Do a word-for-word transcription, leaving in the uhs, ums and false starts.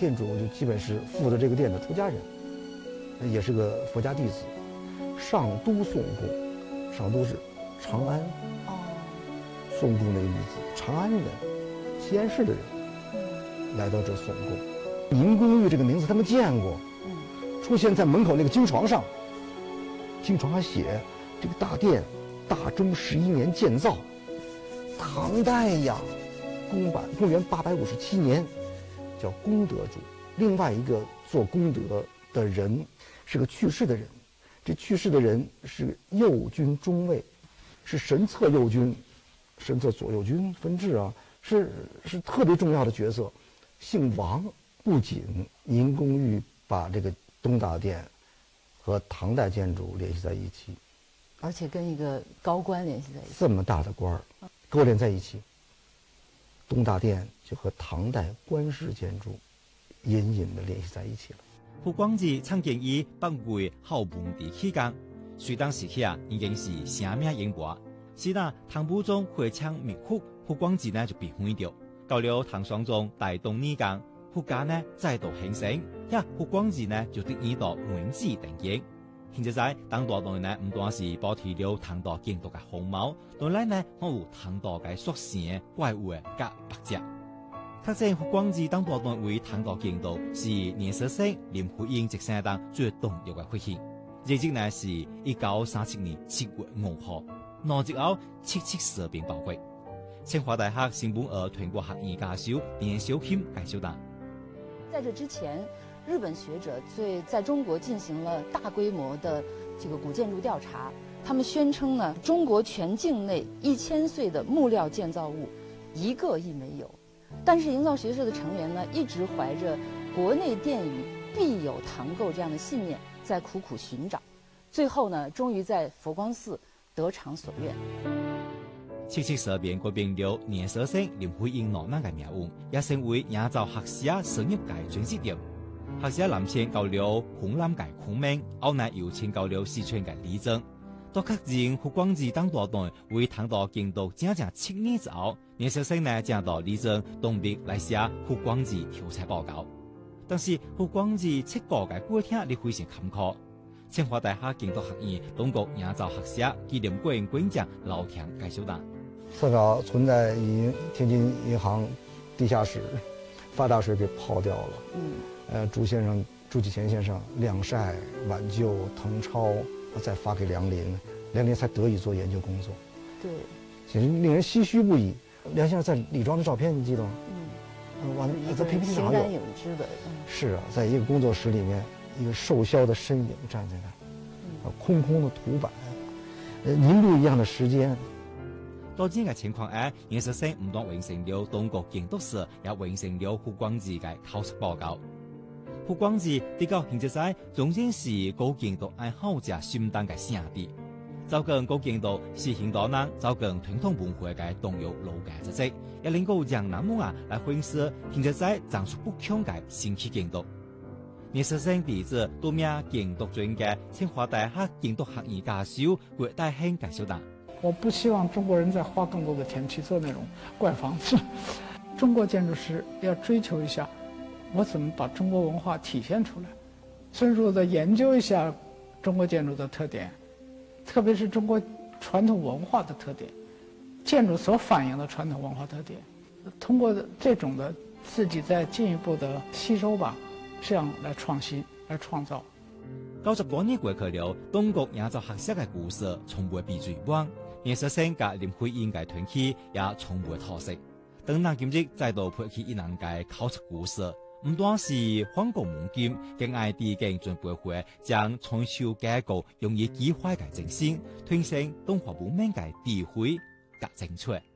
店主就基本是负责这个店的出家人，也是个佛家弟子。上都宋贡，上都是长安，哦，宋贡的一个女子，长安人，西安市的人，嗯，来到这宋贡。宁公寓这个名字他们见过，嗯，出现在门口那个经床上，经床还写这个大殿，大中十一年建造，唐代呀，公版公元八百五十七年，叫功德主。另外一个做功德的人是个去世的人。这去世的人是右军中尉，是神策右军，神策左右军分治啊，是是特别重要的角色，姓王。不仅宁公寓把这个东大殿和唐代建筑联系在一起， 而且跟一个高官联系在一起， 这么大的官儿勾连在一起，东大殿就和唐代官式建筑隐隐的联系在一起了。 胡光义曾经以北魏孝文帝起工，虽当时起啊已经是声名远播，是那唐武宗会抢灭胡，胡光义呢就被毁掉。到了唐爽宗大动二江，胡家呢再度兴盛，呀胡光义呢就得以到文治定型。现在唐代内呢唔單是保持了唐代建築嘅風貌，同嚟呢還有唐代嘅屬性怪物嘅甲白隻。確證胡光義當代內為唐代建築是年少生林徽因一生當最重要嘅發現。日子呢是一九三七年七月五號，內之後七七事變爆發。清華大學新聞而全國學院教授連小謙介紹道， 在這之前，日本學者對在中國進行了大規模的這個古建築調查，他們宣稱呢，中國全境內一千歲的木料建造物一個亦沒有。但是營造學社的成員呢，一直懷着國內殿宇必有唐構這樣的信念，在苦苦尋找，最後呢，終於在佛光寺得償所願。 七七事變改變了年少生林徽因浪漫嘅命運，也成為營造學社商業界轉折點。學社南遷到了湖南界昆明，後來又遷到了四川界麗江。到確認胡光義當代內為唐代建築整整七年之後，年少生呢將到麗江東北來寫胡光義調查報告。但是胡光義七個嘅過程你非常坎坷。清華大學建築學院中國營造學社紀念館館長老田介紹道， 最早存在以天津銀行地下室發大水給泡掉了。嗯，呃，朱先生、朱繼賢先生晾曬、挽救、謄抄，再發給梁林，梁林才得以做研究工作。 對， 其實令人唏噓不已。梁先生在李莊的照片你記得嗎？嗯，完在 P P T 上有。 影之的。嗯， 是啊，在一個工作室裡面，一個瘦削的身影站在那，啊，空空的圖板，呃，凝露一樣的時間。 到這個情況下，年少生唔但完成了中國建築史，也完成了胡光義嘅考察報告。胡光義的到現在總算是古建築愛好者心當嘅聖地。走近古建築是現代人走近傳統文化嘅重要路嘅跡跡，也能夠讓人們啊來分析現在長出不強嘅新奇建築。年少生弟子多名建築專家，清華大學建築學院教授郭大興介紹道， 我不希望中國人再花更多的錢去做那種怪房子。中國建築師要追求一下，我怎麼把中國文化體現出來？深入的研究一下中國建築的特點，特別是中國傳統文化的特點，建築所反映的傳統文化特點，通過這種的自己再進一步的吸收吧，這樣來創新，來創造。 九十多年過去了，中國營造學社嘅故事從未被遺忘，年少生嘅林徽因嘅團體也從未脫色。當南今日再度拍起一人嘅考察故事，唔單是反共夢劍，更愛地建準備會將春秋改革用以激發嘅精神，推升中華文明嘅智慧及精粹。